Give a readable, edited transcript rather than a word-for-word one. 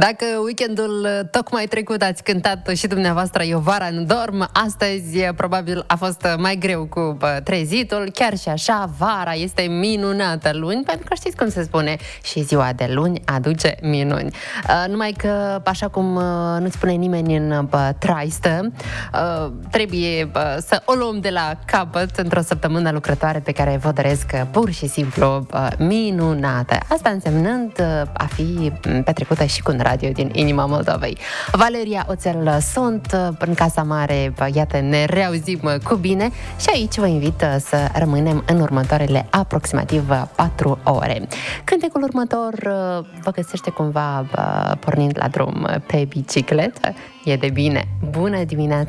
Dacă weekendul tocmai trecut ați cântat și dumneavoastră "Eu vara nu dorm", astăzi probabil a fost mai greu cu trezitul. Chiar și așa, vara este minunată luni, pentru că știți cum se spune, și ziua de luni aduce minuni. Numai că, așa cum nu-ți spune nimeni în traistă, trebuie să o luăm de la capăt într-o săptămână lucrătoare pe care vă doresc pur și simplu minunată. Asta însemnând a fi petrecută și cu un radio din inima Moldovei. Valeria Oțel sunt în Casa Mare, iată, ne reauzim cu bine și aici vă invit să rămânem în următoarele aproximativ 4 ore. Cântecul următor vă găsește cumva pornind la drum pe bicicletă. E de bine! Bună dimineața!